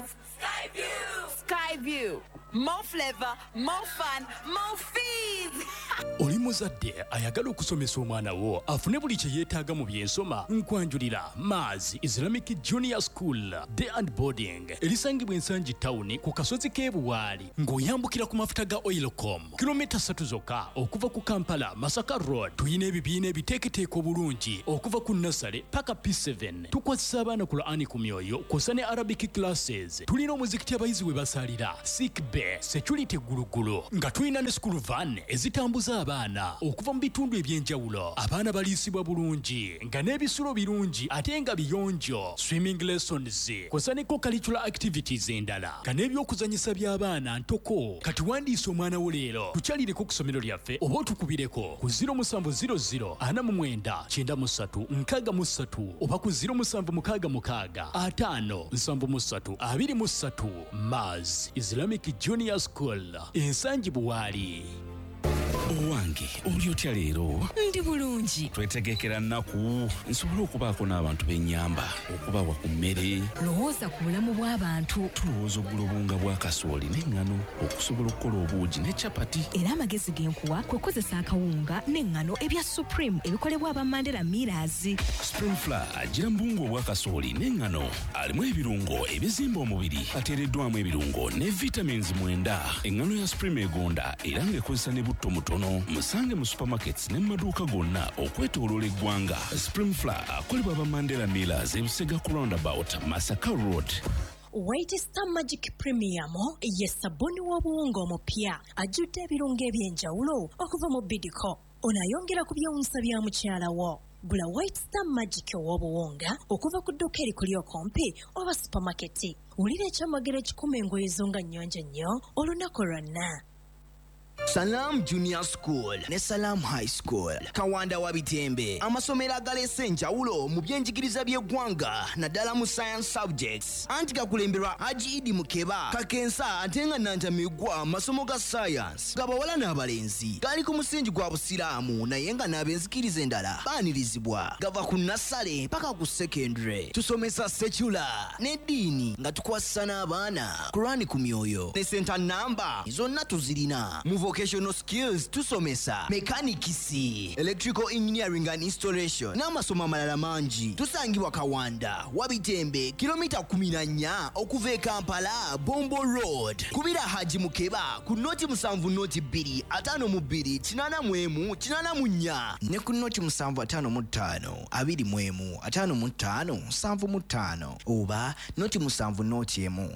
Skyview. More flavor, more fun, more fees. Oli muzadde ayagala okusomesa omwana wo afune buli kye yeetaaga mu byensoma nkwanjulira Maz Islamic Junior School Day and Boarding erisangibwa ensangi town ku kasozi k'ebuwaali ng'oyambukira ku mafuta ga Oilcom kilomita 3 zokka okuva ku Kampala Masaka Road. Tuyina ebibiina ebiteeketeeka obulungi okuva ku nursery paka P7. Tukwasisa abaana ku Qur'ani ku myoyo kw'ossa ne Arabic classes. Tulina omuzikiti abayizi we basalira sick bay security gulugulu nga tulina ne school van ezitambuza abaana okuva mu bitundu ebyenjawulo. Abaana baliisibwa bulungi nga n'ebisulo birungi ate nga biyonjo. Swimming lessons kw'ossa ne co-curricular activities endala nga n'ebyokuzanyisa by'abaana ntoko. Kati wandiisa omwana wo leero tukyalireko ku ssomero lyaffe oba otukubireko ku 0700 49 93 63 oba ku 0766 573 23. Maz Islamic Junior School ensangi buwaali. Owange oli otya leero? Ndi bulungi. Twetegekera nnaku nsobola okubaako n'abantu b'ennyamba okubawa ku mmere. Lowooza ku bulamu bw'abantu. Tulowooza oggula obunga bwa kasooli n'eŋŋano okusobola okukola obuugi ne capati. Era amagezi genkuwa kwe kozesa akawunga n'eŋŋano ebya Supreme ebikolebwa aba Mandela Millers. Spring Flour agira mbungu obwa kasooli n'eŋŋano alimu ebirungo ebizimba omubiri ateereddwamu ebirungo ne vitamins 9. Eŋŋano ya Supreme egonda era ng'ekozesa ne butto mutono. Musange mu supermarkets ne maduuka gonna okwetooloola eggwanga. Spring Flour akolebwa aba Mandela Millers ebisega ku roundabout Masaka Road. White Star Magic Premium ye sabuni w'obuwunga omupya ajjudde ebirungo ebyenjawulo okuva mu Bidco. Onayongera ku byewunsa bya mukyala wo. Gula White Star Magic w'obuwunga okuva ku dduuka erikuli okumpi oba supermarket. Wulira ekyamagero ekikuma engoye zo nga nnyonjo nnyo olunaku lwonna. Salam Junior School ne Salam High School Kawanda wa Bitembe amasomero agalese enjawulo mu byenjigiriza by'eggwanga naddala mu science subjects anti gakulemberwa Haji Idi Mukeba kakensa ate nga nantamigwa masomo ga science gabawala n'abalenzi gali ku musingi gwa busiraamu naye nga n'abenzikiriza endala baanirizibwa gava ku nasale paka ku secondary. Tusomesa secular n'eddiini nga tukwasisa n'abaana Qur'ani ku myoyo ne center number zonna tuzirina. Vocational skills tusomesa mechanics, electrical engineering and installation n'amasomo amalala mangi. Tusangibwa Kawanda wa Bitembe kilomita 14 okuva e Kampala Bombo Road. Kubira Haji Mukeba ku noti 7 52 8 84 ne ku noti 755 25 55 oba noti 7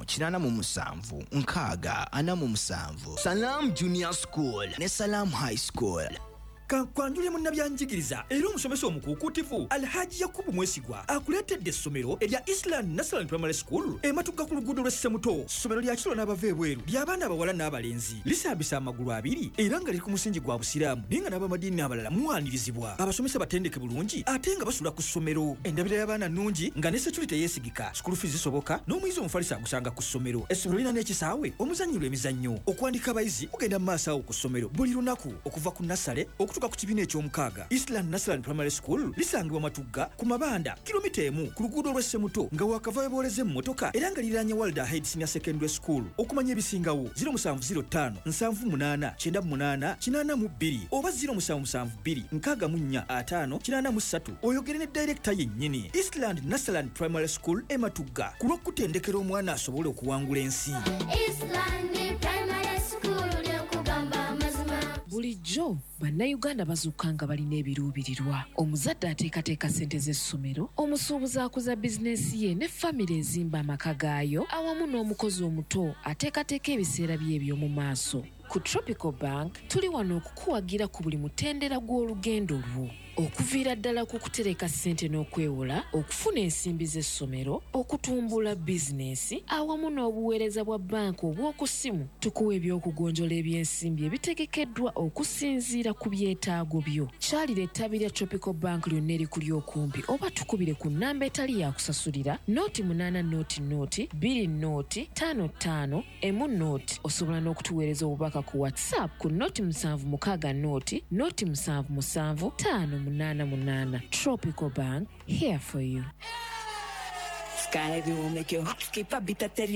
87 Salam Junior School ne Salam High School. Kwanjulye munnabyanjigiriza era omusomesa omukuukutivu Alhaji Yakubu Mwesigwa akuleetedde essomero erya Island National Primary School ematuka ku luguudo lw'Essemuto. Ssomero lya kiro n'abava ebweru ly'abaana abawala n'abalenzi lisambisa amagulu 2 era nga liri ku musingi gwa busiraamu naye nga n'abamadiini abalala muwaanirizibwa. Abasomesa batendeke bulungi ate nga basula ku ssomero. Endabira y'abaana nnungi nga ne security yeesigika. School fees zisoboka n'omuyizi omufalisa agusanga ku ssomero. Essomero lirina n'ekisaawe omuzannyirwa emizannyo. Okuwandika abayizi kugenda mu maaso awo ku ssomero buli lunaku okuva ku nasale okutuuka ku kibiina eky'omukaaga. Eastland National Primary School lisangibwa Matugga ku Mabanda kilomita 1 ku luguudo lw'Essemuto nga wakava booleze emmotoka era nga liranye Walder Head Senior Secondary School. Okumanya ebisingawo 0705 78 98 82 oba 0772 64 5 oyogere ne director yennyini. Eastland National Primary School Matugga ku lw'okutendekera omwana asobole okuwangula ensi. Eastland Primary School ly'okugamba amazima. Bulijjo bannayuganda bazuukanga balina ebiruubirirwa. Omuzadde ateekateeka ssente z'essomero, omusuubuzi akuza bizinensi ye ne famire ezimba amaka gaayo awamu n'omukozi omuto ateekateeka ebiseera bye eby'omu maaso. Ku Tropical Bank tuli wano okukuwagira ku buli mutendera gw'olugendo lwo. Okuviira ddala ku kutereka ssente n'okwewola, okufuna ensimbi z'essomero, okutumbula bizinensi awamu n'obuweereza bwa banka obw'oku ssimu. Tukuwa ebyokugonjola ebyensimbi ebitegekeddwa okusinziira ku byetaago byo. Kyalira ettabi lya Tropical Bank lyonna erikuli okumpi oba tukubire ku nnamba etali ya kusasulira noti 8 noti 2 noti 55 emu noti. Osobola n'okutuweereza obubaka ku WhatsApp ku noti 76 noti 77 588. Tropical Bank, here for you. Skyview will make your heart skip a bit at